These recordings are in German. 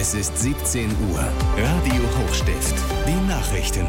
Es ist 17 Uhr. Radio Hochstift. Die Nachrichten.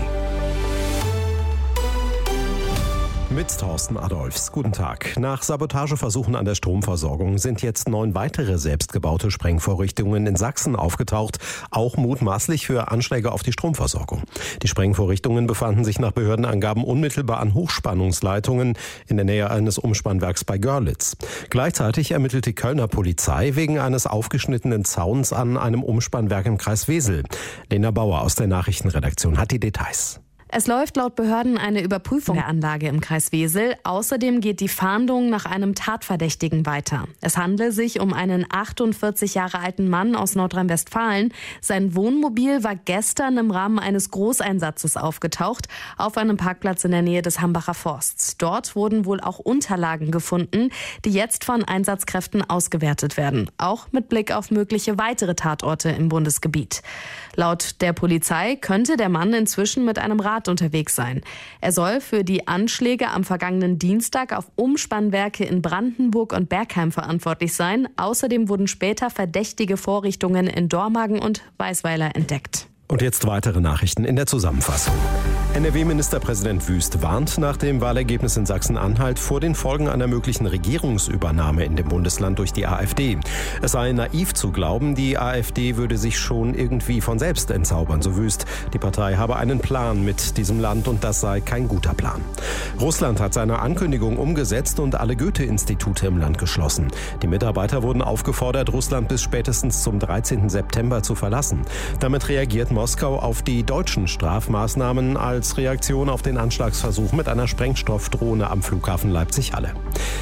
Mit Thorsten Adolphs. Guten Tag. Nach Sabotageversuchen an der Stromversorgung sind jetzt 9 weitere selbstgebaute Sprengvorrichtungen in Sachsen aufgetaucht, auch mutmaßlich für Anschläge auf die Stromversorgung. Die Sprengvorrichtungen befanden sich nach Behördenangaben unmittelbar an Hochspannungsleitungen in der Nähe eines Umspannwerks bei Görlitz. Gleichzeitig ermittelt die Kölner Polizei wegen eines aufgeschnittenen Zauns an einem Umspannwerk im Kreis Wesel. Lena Bauer aus der Nachrichtenredaktion hat die Details. Es läuft laut Behörden eine Überprüfung der Anlage im Kreis Wesel. Außerdem geht die Fahndung nach einem Tatverdächtigen weiter. Es handele sich um einen 48 Jahre alten Mann aus Nordrhein-Westfalen. Sein Wohnmobil war gestern im Rahmen eines Großeinsatzes aufgetaucht auf einem Parkplatz in der Nähe des Hambacher Forsts. Dort wurden wohl auch Unterlagen gefunden, die jetzt von Einsatzkräften ausgewertet werden. Auch mit Blick auf mögliche weitere Tatorte im Bundesgebiet. Laut der Polizei könnte der Mann inzwischen mit einem Rad unterwegs sein. Er soll für die Anschläge am vergangenen Dienstag auf Umspannwerke in Brandenburg und Bergheim verantwortlich sein. Außerdem wurden später verdächtige Vorrichtungen in Dormagen und Weisweiler entdeckt. Und jetzt weitere Nachrichten in der Zusammenfassung. NRW-Ministerpräsident Wüst warnt nach dem Wahlergebnis in Sachsen-Anhalt vor den Folgen einer möglichen Regierungsübernahme in dem Bundesland durch die AfD. Es sei naiv zu glauben, die AfD würde sich schon irgendwie von selbst entzaubern, so Wüst. Die Partei habe einen Plan mit diesem Land und das sei kein guter Plan. Russland hat seine Ankündigung umgesetzt und alle Goethe-Institute im Land geschlossen. Die Mitarbeiter wurden aufgefordert, Russland bis spätestens zum 13. September zu verlassen. Damit reagiert Moskau auf die deutschen Strafmaßnahmen als Reaktion auf den Anschlagsversuch mit einer Sprengstoffdrohne am Flughafen Leipzig-Halle.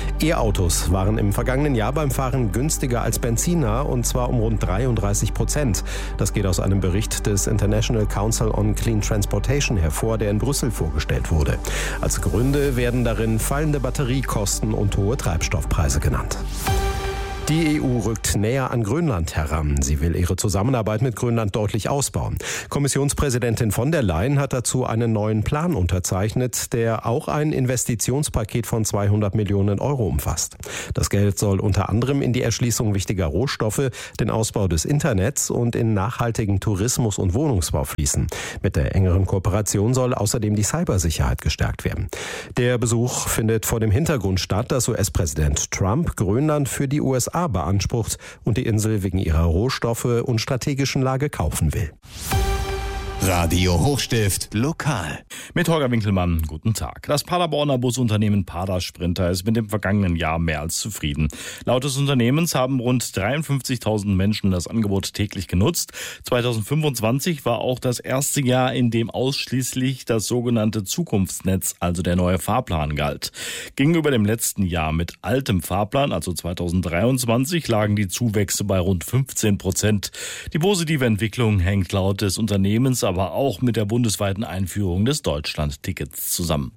E-Autos waren im vergangenen Jahr beim Fahren günstiger als Benziner, und zwar um rund 33%. Das geht aus einem Bericht des International Council on Clean Transportation hervor, der in Brüssel vorgestellt wurde. Als Gründe werden darin fallende Batteriekosten und hohe Treibstoffpreise genannt. Die EU rückt näher an Grönland heran. Sie will ihre Zusammenarbeit mit Grönland deutlich ausbauen. Kommissionspräsidentin von der Leyen hat dazu einen neuen Plan unterzeichnet, der auch ein Investitionspaket von 200 Millionen Euro umfasst. Das Geld soll unter anderem in die Erschließung wichtiger Rohstoffe, den Ausbau des Internets und in nachhaltigen Tourismus- und Wohnungsbau fließen. Mit der engeren Kooperation soll außerdem die Cybersicherheit gestärkt werden. Der Besuch findet vor dem Hintergrund statt, dass US-Präsident Trump Grönland für die USA beansprucht und die Insel wegen ihrer Rohstoffe und strategischen Lage kaufen will. Radio Hochstift lokal. Mit Holger Winkelmann, guten Tag. Das Paderborner Busunternehmen Pader Sprinter ist mit dem vergangenen Jahr mehr als zufrieden. Laut des Unternehmens haben rund 53.000 Menschen das Angebot täglich genutzt. 2025 war auch das erste Jahr, in dem ausschließlich das sogenannte Zukunftsnetz, also der neue Fahrplan, galt. Gegenüber dem letzten Jahr mit altem Fahrplan, also 2023, lagen die Zuwächse bei rund 15%. Die positive Entwicklung hängt laut des Unternehmens aber auch mit der bundesweiten Einführung des Deutschland-Tickets zusammen.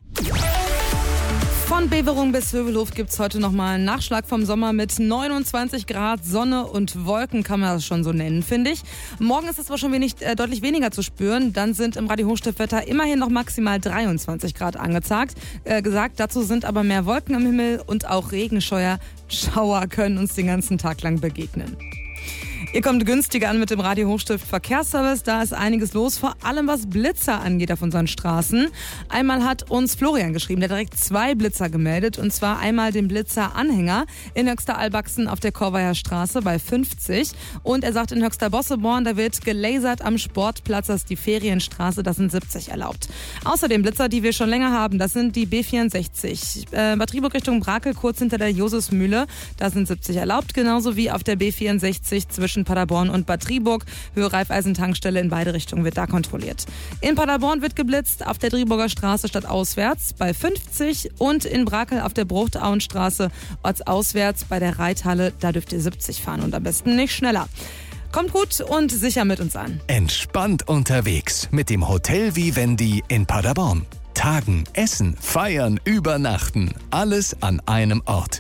Von Beverung bis Hövelhof gibt's heute nochmal einen Nachschlag vom Sommer mit 29 Grad, Sonne und Wolken, kann man das schon so nennen, finde ich. Morgen ist es aber schon deutlich weniger zu spüren. Dann sind im Radio Hochstift-Wetter immerhin noch maximal 23 Grad gesagt. Dazu sind aber mehr Wolken am Himmel und auch Regenschauer können uns den ganzen Tag lang begegnen. Ihr kommt günstiger an mit dem Radio Hochstift Verkehrsservice. Da ist einiges los, vor allem was Blitzer angeht auf unseren Straßen. Einmal hat uns Florian geschrieben, der hat direkt 2 Blitzer gemeldet. Und zwar einmal den Blitzer-Anhänger in Höxter-Albachsen auf der Korveier Straße bei 50. Und er sagt, in Höxter-Bosseborn, da wird gelasert am Sportplatz, das ist die Ferienstraße, das sind 70 erlaubt. Außerdem Blitzer, die wir schon länger haben, das sind die B64. Bad Triburg Richtung Brakel, kurz hinter der Josefsmühle, da sind 70 erlaubt. Genauso wie auf der B64 zwischen Paderborn und Bad Triburg. Höhe Raiffeisen-Tankstelle in beide Richtungen wird da kontrolliert. In Paderborn wird geblitzt, auf der Triburger Straße stadtauswärts bei 50 und in Brakel auf der Bruchtauenstraße ortsauswärts bei der Reithalle, da dürft ihr 70 fahren und am besten nicht schneller. Kommt gut und sicher mit uns an. Entspannt unterwegs mit dem Hotel Vivendi in Paderborn. Tagen, essen, feiern, übernachten. Alles an einem Ort.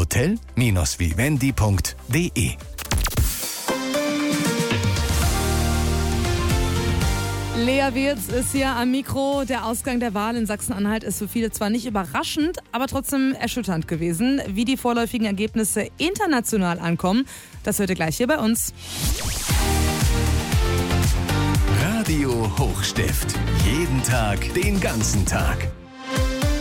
hotel-vivendi.de. Lea Wirz ist hier am Mikro. Der Ausgang der Wahl in Sachsen-Anhalt ist für viele zwar nicht überraschend, aber trotzdem erschütternd gewesen. Wie die vorläufigen Ergebnisse international ankommen, das hört ihr gleich hier bei uns. Radio Hochstift. Jeden Tag, den ganzen Tag.